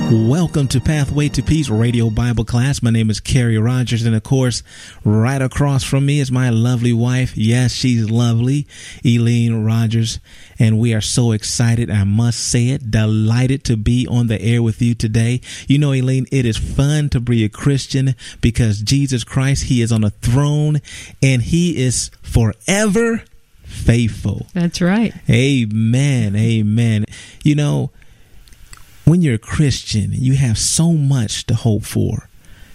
Welcome to Pathway to Peace Radio Bible Class. My name is Carrie Rogers, and of course, right across from me is my lovely wife. Yes, she's lovely, Eileen Rogers, and we are so excited, I must say it, delighted to be on the air with you today. You know, Eileen, it is fun to be a Christian because Jesus Christ, He is on a throne, and He is forever faithful. That's right. Amen, amen. You know, when you're a Christian, you have so much to hope for.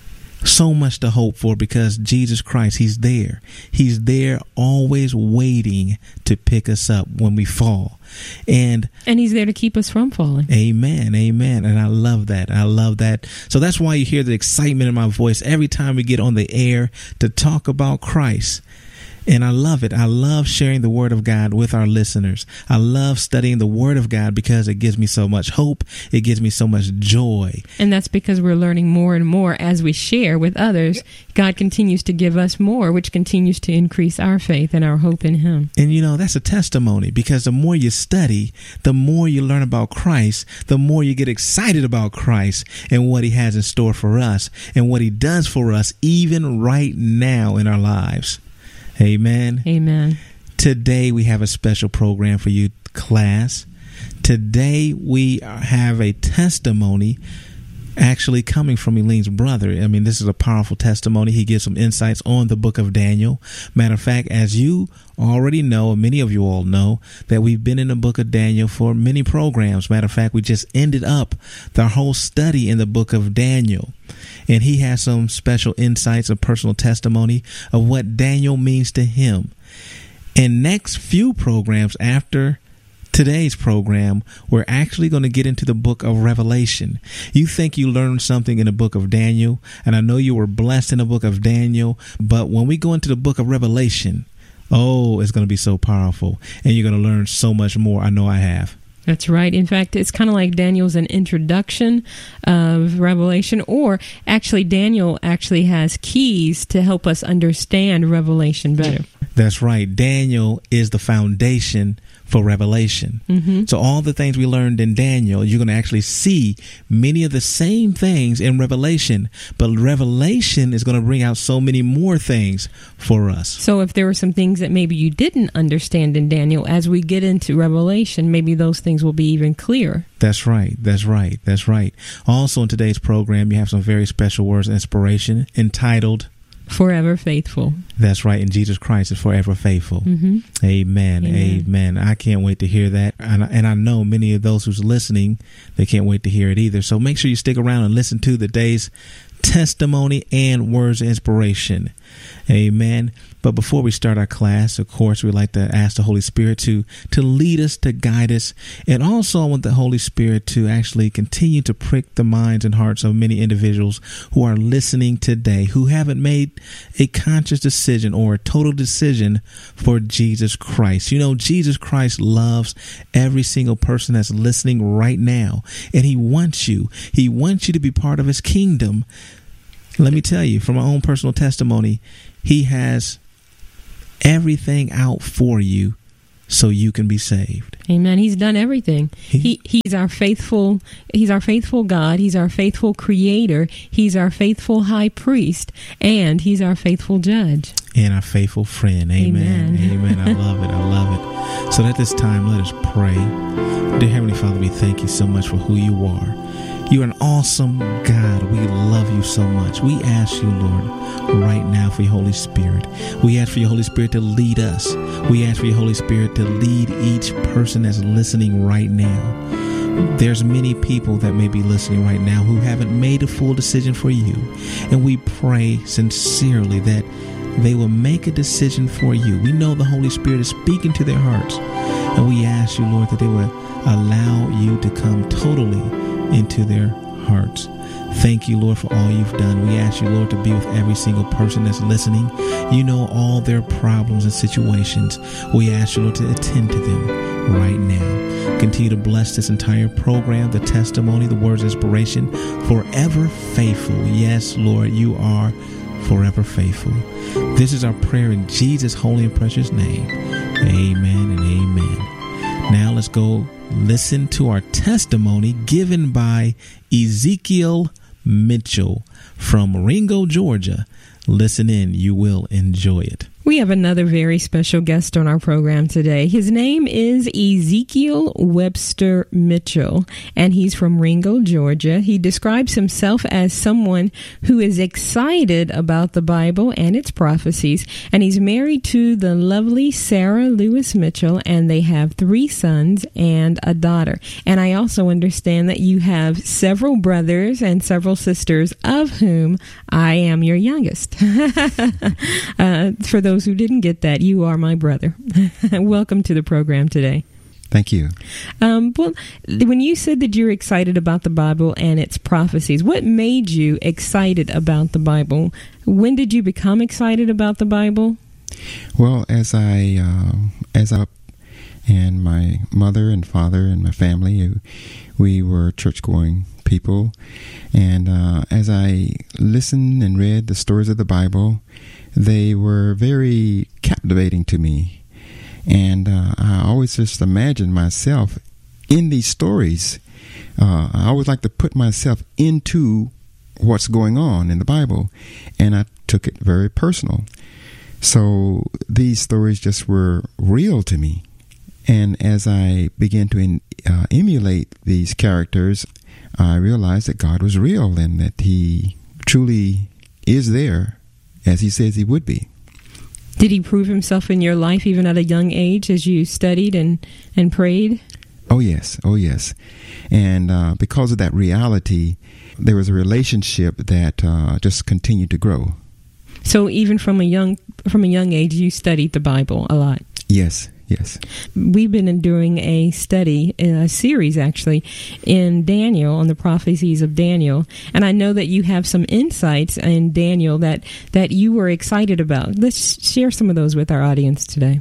So much to hope for because Jesus Christ, He's there. He's there always waiting to pick us up when we fall. And He's there to keep us from falling. Amen, amen. And I love that. I love that. So that's why you hear the excitement in my voice every time we get on the air to talk about Christ. And I love it. I love sharing the Word of God with our listeners. I love studying the Word of God because it gives me so much hope. It gives me so much joy. And that's because we're learning more and more as we share with others. God continues to give us more, which continues to increase our faith and our hope in Him. And, you know, that's a testimony because the more you study, the more you learn about Christ, the more you get excited about Christ and what He has in store for us and what He does for us even right now in our lives. Amen. Amen. Today we have a special program for you, class. Today we have a testimony actually coming from Eileen's brother. I mean, this is a powerful testimony. He gives some insights on the book of Daniel. Matter of fact, as you already know, and many of you all know, that we've been in the book of Daniel for many programs. Matter of fact, we just ended up the whole study in the book of Daniel. And he has some special insights, a personal testimony of what Daniel means to him. In next few programs after today's program, we're actually going to get into the book of Revelation. You think you learned something in the book of Daniel, and I know you were blessed in the book of Daniel, but when we go into the book of Revelation, oh, it's going to be so powerful, and you're going to learn so much more. I know I have. That's right. In fact, it's kind of like Daniel's an introduction of Revelation, or actually Daniel actually has keys to help us understand Revelation better. That's right. Daniel is the foundation for Revelation. Mm-hmm. So all the things we learned in Daniel, you're going to actually see many of the same things in Revelation, but Revelation is going to bring out so many more things for us. So if there were some things that maybe you didn't understand in Daniel, as we get into Revelation, maybe those things will be even clearer. That's right. That's right. That's right. Also in today's program, you have some very special words of inspiration entitled Forever Faithful. That's right. And Jesus Christ is forever faithful. Mm-hmm. Amen. Amen. I can't wait to hear that. And I know many of those who's listening, they can't wait to hear it either. So make sure you stick around and listen to the day's testimony and words of inspiration. Amen. But before we start our class, of course, we'd like to ask the Holy Spirit to lead us, to guide us. And also I want the Holy Spirit to actually continue to prick the minds and hearts of many individuals who are listening today, who haven't made a conscious decision or a total decision for Jesus Christ. You know, Jesus Christ loves every single person that's listening right now. And He wants you. He wants you to be part of His kingdom. Let me tell you, from my own personal testimony, He has everything out for you so you can be saved. Amen. He's done everything. He's our faithful God. He's our faithful creator. He's our faithful high priest, and He's our faithful judge. And our faithful friend. Amen. Amen. I love it. I love it. So at this time, let us pray. Dear Heavenly Father, we thank You so much for who You are. You're an awesome God. We love You so much. We ask You, Lord, right now for Your Holy Spirit. We ask for Your Holy Spirit to lead us. We ask for Your Holy Spirit to lead each person that's listening right now. There's many people that may be listening right now who haven't made a full decision for You. And we pray sincerely that they will make a decision for You. We know the Holy Spirit is speaking to their hearts. And we ask You, Lord, that they will allow You to come totally into their hearts. Thank You, Lord, for all You've done. We ask You, Lord, to be with every single person that's listening. You know all their problems and situations. We ask You, Lord, to attend to them right now. Continue to bless this entire program, the testimony, the words of inspiration. Forever faithful. Yes, Lord, You are forever faithful. This is our prayer in Jesus' holy and precious name. Amen and amen. Now let's go listen to our testimony given by Ezekiel Mitchell from Ringo, Georgia. Listen in. You will enjoy it. We have another very special guest on our program today. His name is Ezekiel Webster Mitchell, and he's from Ringo, Georgia. He describes himself as someone who is excited about the Bible and its prophecies, and he's married to the lovely Sarah Lewis Mitchell, and they have 3 sons and a daughter. And I also understand that you have several brothers and several sisters, of whom I am your youngest. For those who didn't get that, you are my brother. Welcome to the program today. Thank you. Well, when you said that you're excited about the Bible and its prophecies, what made you excited about the Bible? When did you become excited about the Bible? Well, as I and my mother and father and my family, we were church-going people, and as I listened and read the stories of the Bible, they were very captivating to me. And I always just imagined myself in these stories. I always like to put myself into what's going on in the Bible, and I took it very personal. So these stories just were real to me. And as I began to emulate these characters, I realized that God was real and that He truly is there as He says He would be. Did He prove Himself in your life even at a young age as you studied and prayed? Oh, yes. Oh, yes. And because of that reality, there was a relationship that just continued to grow. So even from a young age, you studied the Bible a lot? Yes. Yes. We've been doing a study, a series actually, in Daniel, on the prophecies of Daniel. And I know that you have some insights in Daniel that you were excited about. Let's share some of those with our audience today.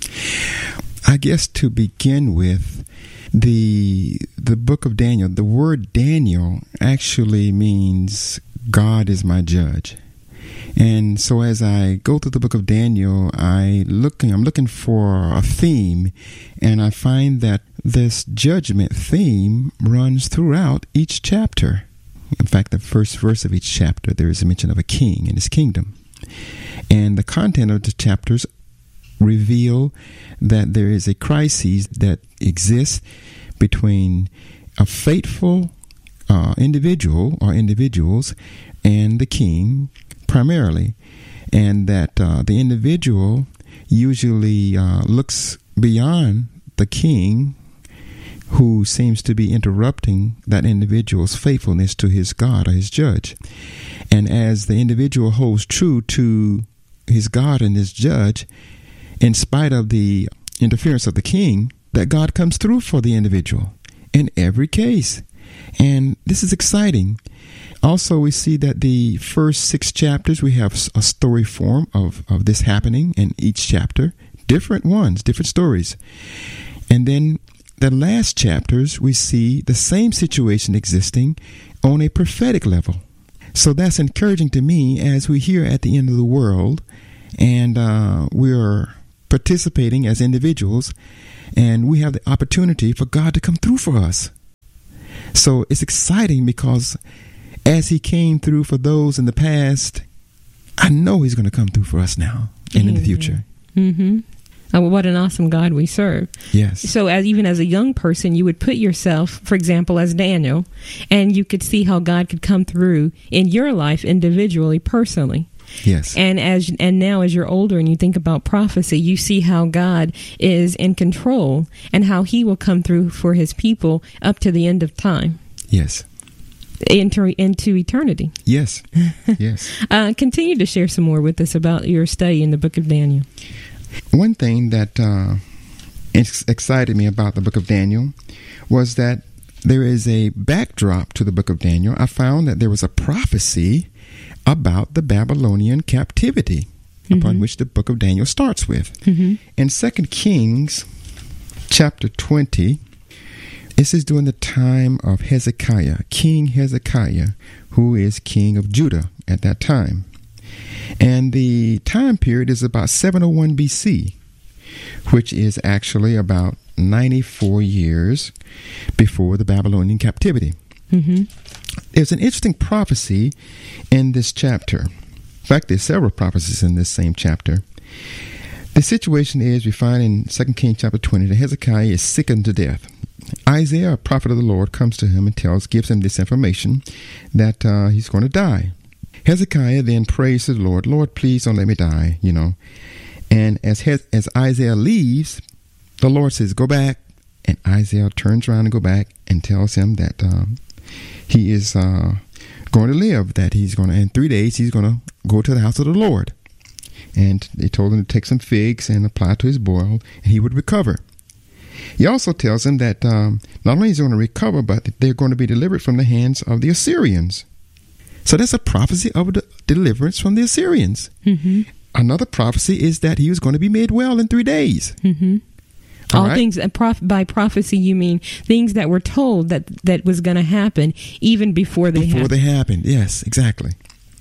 I guess to begin with, the book of Daniel, the word Daniel actually means God is my judge. And so as I go through the book of Daniel, I'm looking for a theme, and I find that this judgment theme runs throughout each chapter. In fact, the first verse of each chapter, there is a mention of a king and his kingdom. And the content of the chapters reveal that there is a crisis that exists between a faithful individual or individuals and the king, primarily, and that the individual usually looks beyond the king, who seems to be interrupting that individual's faithfulness to his God or his judge. And as the individual holds true to his God and his judge, in spite of the interference of the king, that God comes through for the individual in every case. And this is exciting. Also, we see that the first 6 chapters, we have a story form of this happening in each chapter. Different ones, different stories. And then the last chapters, we see the same situation existing on a prophetic level. So that's encouraging to me as we hear at the end of the world, and we are participating as individuals, and we have the opportunity for God to come through for us. So it's exciting because as He came through for those in the past, I know He's going to come through for us now and in the future. Mm-hmm. Oh, what an awesome God we serve. Yes. So even as a young person, you would put yourself, for example, as Daniel, and you could see how God could come through in your life individually, personally. Yes. And now as you're older and you think about prophecy, you see how God is in control and how He will come through for His people up to the end of time. Yes. Into eternity. Yes. Yes. Continue to share some more with us about your study in the book of Daniel. One thing that excited me about the book of Daniel was that there is a backdrop to the book of Daniel. I found that there was a prophecy about the Babylonian captivity, upon which the book of Daniel starts with. Mm-hmm. In 2 Kings chapter 20, this is during the time of Hezekiah, King Hezekiah, who is king of Judah at that time. And the time period is about 701 BC, which is actually about 94 years before the Babylonian captivity. Mm-hmm. There's an interesting prophecy in this chapter. In fact, there's several prophecies in this same chapter. The situation is, we find in 2 Kings chapter 20, that Hezekiah is sick unto death. Isaiah, a prophet of the Lord, comes to him and gives him this information that he's going to die. Hezekiah then prays to the Lord, Lord, please don't let me die, And as Isaiah leaves, the Lord says, go back. And Isaiah turns around and go back and tells him that he is going to live, that he's going to, in 3 days, he's going to go to the house of the Lord. And they told him to take some figs and apply to his boil, and he would recover. He also tells him that not only is he going to recover, but they're going to be delivered from the hands of the Assyrians. So that's a prophecy of the deliverance from the Assyrians. Mm-hmm. Another prophecy is that he was going to be made well in 3 days. Mm-hmm. All right? Things by prophecy, you mean things that were told that was going to happen even before they happened. Yes, exactly.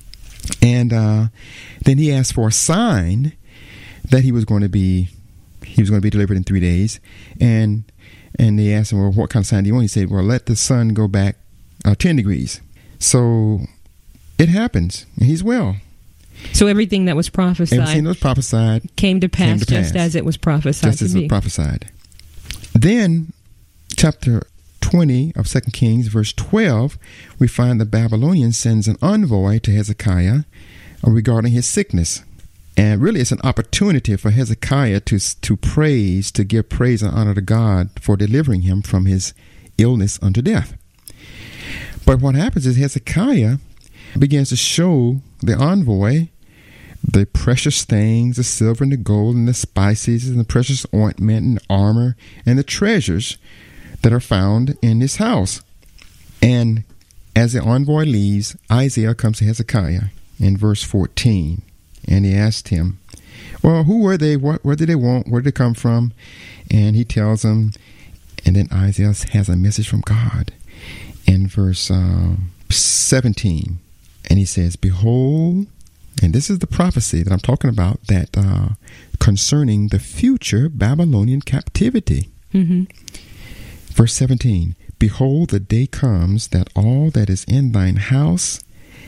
And then he asked for a sign that he was going to be delivered in 3 days. And they asked him, well, what kind of sign do you want? He said, well, let the sun go back 10 degrees. So it happens, and he's well. So everything that was prophesied, came to pass just as it was prophesied. Just as it was prophesied. Then, chapter 20 of 2 Kings, verse 12, we find the Babylonian sends an envoy to Hezekiah regarding his sickness. And really, it's an opportunity for Hezekiah to give praise and honor to God for delivering him from his illness unto death. But what happens is Hezekiah begins to show the envoy the precious things, the silver and the gold and the spices and the precious ointment and armor and the treasures that are found in his house. And as the envoy leaves, Isaiah comes to Hezekiah in verse 14, and he asked him, well, who were they? What did they want? Where did they come from? And he tells him, and then Isaiah has a message from God in verse 17. And he says, behold, and this is the prophecy that I'm talking about, that concerning the future Babylonian captivity. Mm-hmm. Verse 17, behold, the day comes that all that is in thine house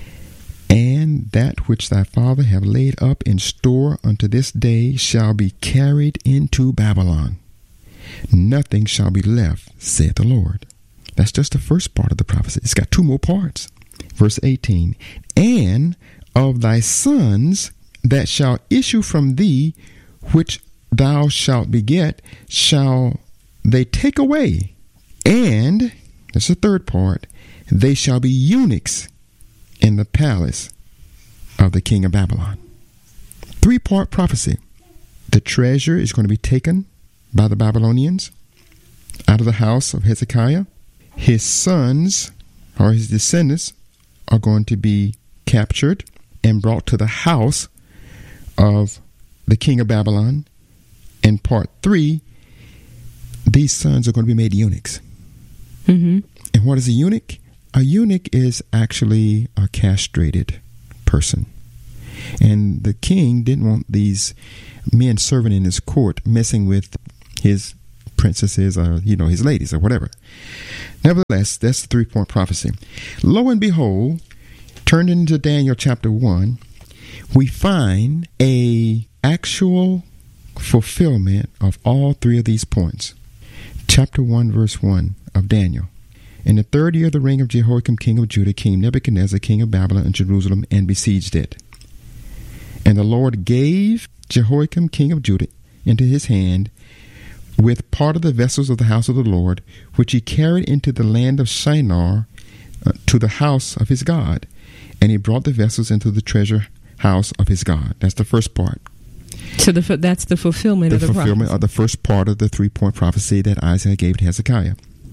and that which thy father have laid up in store unto this day shall be carried into Babylon. Nothing shall be left, saith the Lord. That's just the first part of the prophecy. It's got 2 more parts. Verse 18, and of thy sons that shall issue from thee, which thou shalt beget, shall they take away. And, that's the third part, they shall be eunuchs in the palace of the king of Babylon. 3-part prophecy. The treasure is going to be taken by the Babylonians out of the house of Hezekiah. His sons, or his descendants, are going to be captured and brought to the house of the king of Babylon. And part 3, these sons are going to be made eunuchs. Mm-hmm. And what is a eunuch? A eunuch is actually a castrated person. And the king didn't want these men serving in his court messing with his princesses or, his ladies or whatever. Nevertheless, that's the 3-point prophecy. Lo and behold, turned into Daniel chapter 1, we find a actual fulfillment of all 3 of these points. Chapter 1, verse 1 of Daniel. In the 3rd year of the reign of Jehoiakim, king of Judah, came Nebuchadnezzar, king of Babylon, into Jerusalem, and besieged it. And the Lord gave Jehoiakim, king of Judah, into his hand, with part of the vessels of the house of the Lord, which he carried into the land of Shinar, to the house of his God. And he brought the vessels into the treasure house of his God. That's the first part. So that's the fulfillment of the prophecy. The fulfillment of the first part of the 3-point prophecy that Isaiah gave to Hezekiah.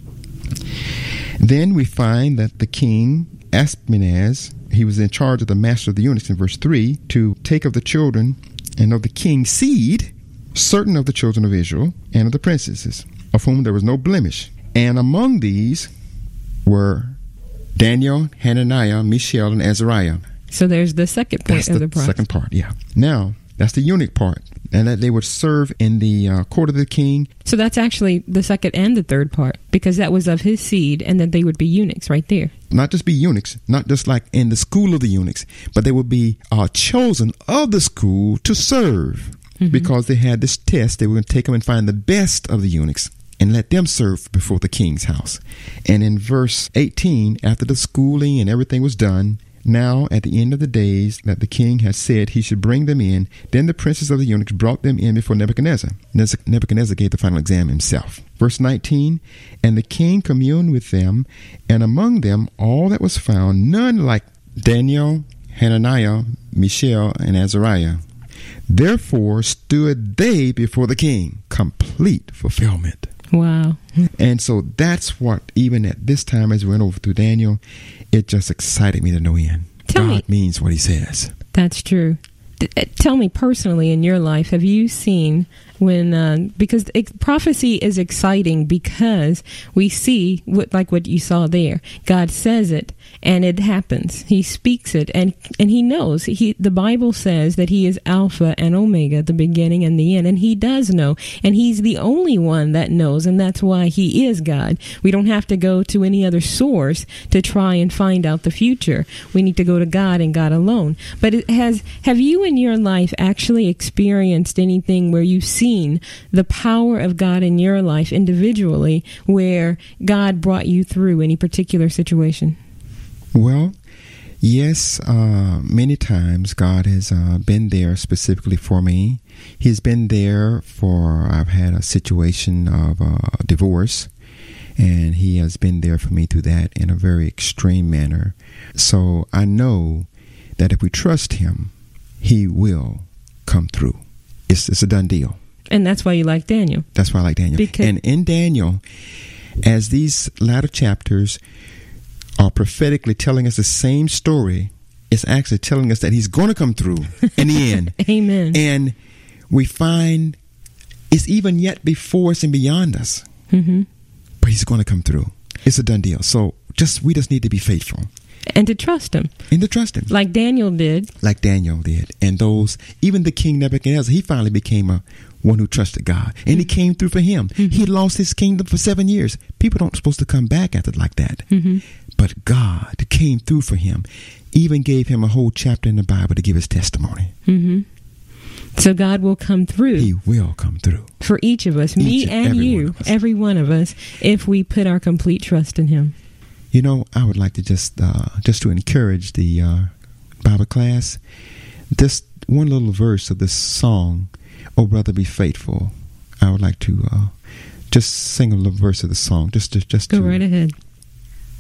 Then we find that the king, Ashpenaz, he was in charge of the master of the eunuchs in verse 3, to take of the children and of the king's seed certain of the children of Israel and of the princesses, of whom there was no blemish. And among these were Daniel, Hananiah, Mishael, and Azariah. So there's the second point of the prophecy. Second part, yeah. Now, that's the eunuch part. and that they would serve in the court of the king. So that's actually the second and the third part, because that was of his seed, and that they would be eunuchs right there. Not just be eunuchs, not just like in the school of the eunuchs, but they would be chosen of the school to serve, because they had this test. They were going to take them and find the best of the eunuchs and let them serve before the king's house. And in verse 18, after the schooling and everything was done, now at the end of the days that the king had said he should bring them in, then the princes of the eunuchs brought them in before Nebuchadnezzar. Nebuchadnezzar gave the final exam himself. Verse 19, and the king communed with them, and among them all that was found, none like Daniel, Hananiah, Mishael, and Azariah. Therefore stood they before the king. Complete fulfillment. Wow. And so that's what, even at this time as we went over through Daniel, it just excited me to no end. God means what he says. That's true. Tell me personally, in your life, have you seen when, because prophecy is exciting because we see what you saw there. God says it and it happens. He speaks it and he knows. The Bible says that he is Alpha and Omega, the beginning and the end, and he does know, and he's the only one that knows, and that's why he is God. We don't have to go to any other source to try and find out the future. We need to go to God and God alone. But have you in your life actually experienced anything where you've seen the power of God in your life individually, where God brought you through any particular situation? Well, yes, many times God has been there specifically for me. He's been there I've had a situation of divorce, and he has been there for me through that in a very extreme manner. So I know that if we trust him, he will come through. It's a done deal. And that's why you like Daniel. That's why I like Daniel. And in Daniel, as these latter chapters are prophetically telling us the same story, it's actually telling us that he's going to come through in the end. Amen. And we find it's even yet before us and beyond us. Mm-hmm. But he's going to come through. It's a done deal. So we just need to be faithful. And to trust him. Like Daniel did. And even the king Nebuchadnezzar, he finally became one who trusted God. And he came through for him. Mm-hmm. He lost his kingdom for 7 years. People don't supposed to come back after like that. Mm-hmm. But God came through for him. Even gave him a whole chapter in the Bible to give his testimony. Mm-hmm. So God will come through. He will come through. For each of us, me and you, every one of us, if we put our complete trust in him. You know, I would like to just to encourage the Bible class, just one little verse of this song, "Oh Brother, Be Faithful." I would like to just sing a little verse of the song. Just go right ahead.